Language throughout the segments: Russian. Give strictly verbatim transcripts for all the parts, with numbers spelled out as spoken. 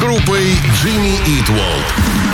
группой Jimmy Eat World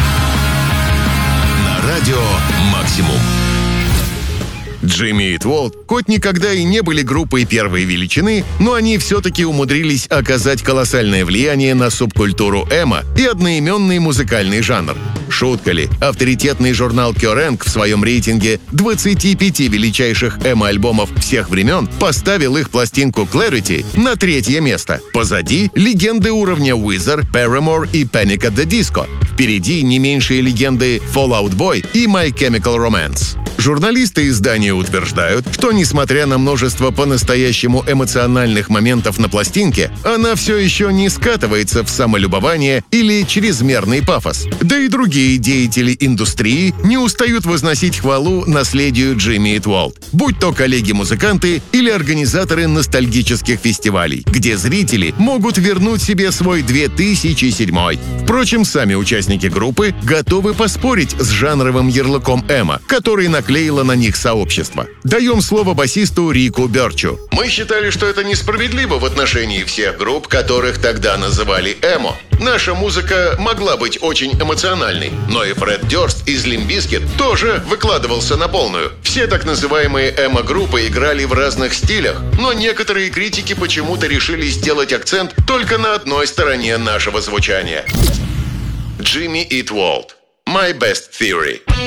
на радио «Максимум». Jimmy Eat World хоть никогда и не были группой первой величины, но они все-таки умудрились оказать колоссальное влияние на субкультуру эмо и одноименный музыкальный жанр. Шутка ли, авторитетный журнал Kerrang в своем рейтинге двадцати пяти величайших эмо-альбомов всех времен поставил их пластинку Clarity на третье место. Позади легенды уровня Weezer, Paramore и Panic at the Disco. Впереди не меньшие легенды Fall Out Boy и My Chemical Romance. Журналисты издания утверждают, что, несмотря на множество по-настоящему эмоциональных моментов на пластинке, она все еще не скатывается в самолюбование или чрезмерный пафос. Да и другие деятели индустрии не устают возносить хвалу наследию Jimmy Eat World, будь то коллеги-музыканты или организаторы ностальгических фестивалей, где зрители могут вернуть себе свой две тысячи седьмой. Впрочем, сами участники группы готовы поспорить с жанровым ярлыком эмо, который наклеило на них сообщество. Даем слово басисту Рику Берчу. Мы считали, что это несправедливо в отношении всех групп, которых тогда называли эмо. Наша музыка могла быть очень эмоциональной, но и Фред Дёрст из Limp Bizkit тоже выкладывался на полную. Все так называемые эмо-группы играли в разных стилях, но некоторые критики почему-то решили сделать акцент только на одной стороне нашего звучания. Jimmy Eat World. My Best Theory.